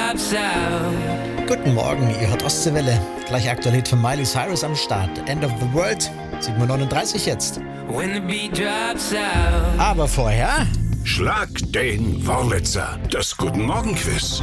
drops out. Guten Morgen, ihr hört Ostseewelle. Gleich Aktualität von Miley Cyrus am Start. End of the World, 7:39 Uhr jetzt. When the beat drops out. Aber vorher... Schlag den Wurlitzer, das Guten Morgen-Quiz.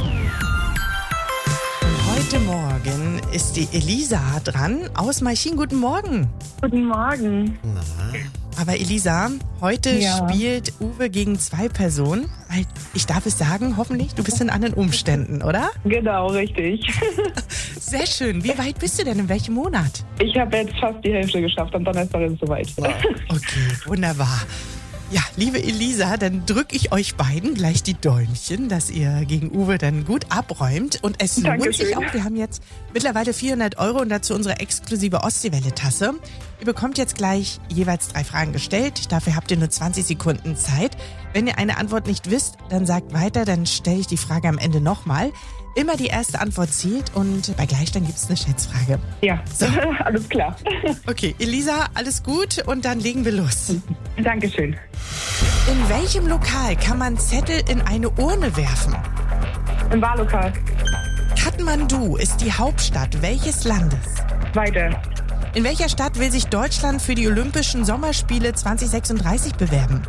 Heute Morgen ist die Elisa dran aus Malchin. Guten Morgen. Guten Morgen. Aber Elisa, heute spielt Uwe gegen zwei Personen. Ich darf es sagen, hoffentlich, du bist in anderen Umständen, oder? Genau, richtig. Sehr schön. Wie weit bist du denn? In welchem Monat? Ich habe jetzt fast die Hälfte geschafft. Am Donnerstag ist es soweit. Okay, wunderbar. Ja, liebe Elisa, dann drücke ich euch beiden gleich die Däumchen, dass ihr gegen Uwe dann gut abräumt. Und es lohnt sich auch. Wir haben jetzt mittlerweile 400 € und dazu unsere exklusive Ostseewelle-Tasse. Ihr bekommt jetzt gleich jeweils 3 Fragen gestellt. Dafür habt ihr nur 20 Sekunden Zeit. Wenn ihr eine Antwort nicht wisst, dann sagt weiter, dann stelle ich die Frage am Ende nochmal. Immer die erste Antwort zählt und bei Gleichstand gibt es eine Schätzfrage. Ja, so. Alles klar. Okay, Elisa, alles gut und dann legen wir los. Dankeschön. In welchem Lokal kann man Zettel in eine Urne werfen? Im Wahllokal. Kathmandu ist die Hauptstadt welches Landes? Weiter. In welcher Stadt will sich Deutschland für die Olympischen Sommerspiele 2036 bewerben?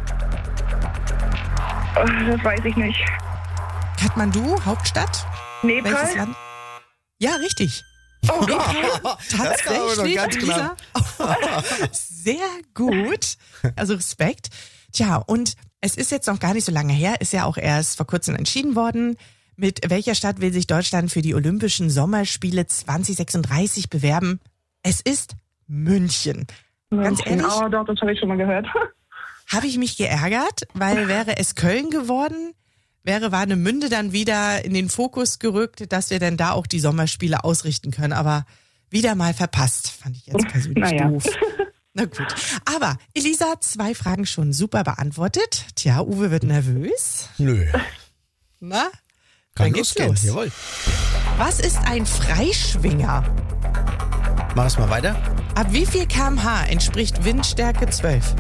Das weiß ich nicht. Kathmandu, Hauptstadt? Nepal? Welches Land? Ja, richtig. Oh Gott. Tatsächlich, ganz Elisa. Sehr gut. Also Respekt. Tja, und es ist jetzt noch gar nicht so lange her, ist ja auch erst vor kurzem entschieden worden. Mit welcher Stadt will sich Deutschland für die Olympischen Sommerspiele 2036 bewerben? Es ist München. Ganz ehrlich, Oh doch, das habe ich schon mal gehört. habe ich mich geärgert, weil wäre es Köln geworden, wäre Warnemünde dann wieder in den Fokus gerückt, dass wir dann da auch die Sommerspiele ausrichten können. Aber wieder mal verpasst, fand ich jetzt persönlich doof. Na gut. Aber Elisa, 2 Fragen schon super beantwortet. Tja, Uwe wird nervös. Nö. Na? Kann Dann geht's losgehen. los. Jawohl. Was ist ein Freischwinger? Mach es mal weiter. Ab wie viel km/h entspricht Windstärke 12?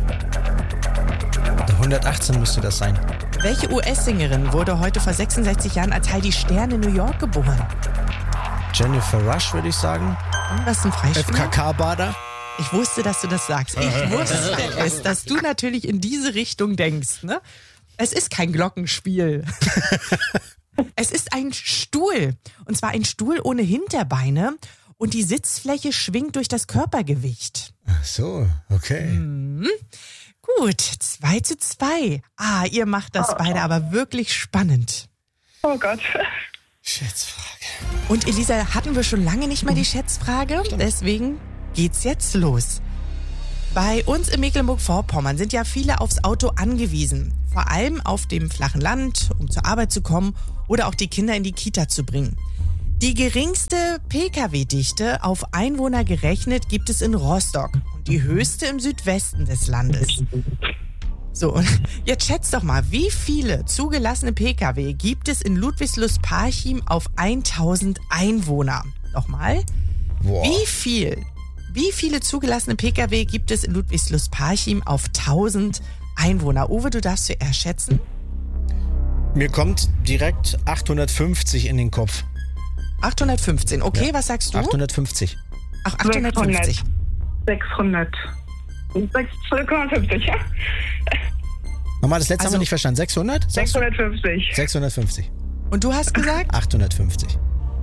118 müsste das sein. Welche US-Sängerin wurde heute vor 66 Jahren als Heidi Stern in New York geboren? Jennifer Rush, würde ich sagen. Und was ist ein Freischwinger? FKK-Bader. Ich wusste, dass du das sagst. Ich wusste es, dass du natürlich in diese Richtung denkst. Ne? Es ist kein Glockenspiel. Es ist ein Stuhl. Und zwar ein Stuhl ohne Hinterbeine. Und die Sitzfläche schwingt durch das Körpergewicht. Ach so, okay. Gut, 2:2. Ihr macht das beide aber wirklich spannend. Oh Gott. Schätzfrage. Und Elisa, hatten wir schon lange nicht mehr die Schätzfrage? Deswegen geht's jetzt los. Bei uns in Mecklenburg-Vorpommern sind ja viele aufs Auto angewiesen. Vor allem auf dem flachen Land, um zur Arbeit zu kommen oder auch die Kinder in die Kita zu bringen. Die geringste Pkw-Dichte auf Einwohner gerechnet gibt es in Rostock und die höchste im Südwesten des Landes. So, und jetzt schätzt doch mal, wie viele zugelassene Pkw gibt es in Ludwigslust-Parchim auf 1000 Einwohner? Nochmal. Boah. Wie viele zugelassene Pkw gibt es in Ludwigslust-Parchim auf 1000 Einwohner? Uwe, du darfst zuerst schätzen. Mir kommt direkt 850 in den Kopf. 815. Okay, Ja. was sagst du? 850. Ach, 850. 600. 650, ja. Nochmal, das letzte haben Also- wir nicht verstanden. 600? 650. 650. Und du hast gesagt, 850.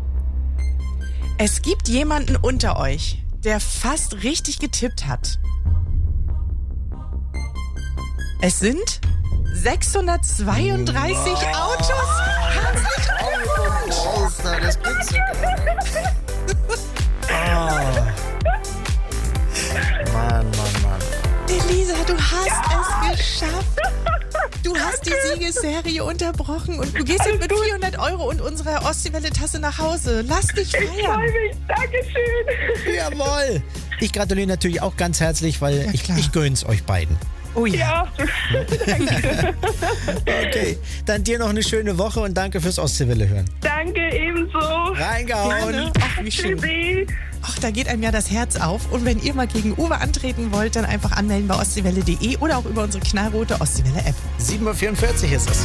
es gibt jemanden unter euch, der fast richtig getippt hat. Es sind 632 Autos. Herzlichen Glückwunsch. Das gibt's Mann. Elisa, du hast es geschafft. Du hast die Siegesserie unterbrochen und du gehst jetzt mit 400 € und unserer Ostseewelle-Tasse nach Hause. Lass dich Ich feiern. freue mich. Dankeschön. Jawohl. Ich gratuliere natürlich auch ganz herzlich, weil Ja, klar. ich gönn's euch beiden. Oh ja. Ja. Okay, dann dir noch eine schöne Woche und danke fürs Ostseewelle hören. Danke, ebenso. Reingehauen. Gerne. Ach, wie schön. Tschüssi. Ach, da geht einem ja das Herz auf. Und wenn ihr mal gegen Uwe antreten wollt, dann einfach anmelden bei ostseewelle.de oder auch über unsere knallrote Ostseewelle-App. 7:44 Uhr ist es.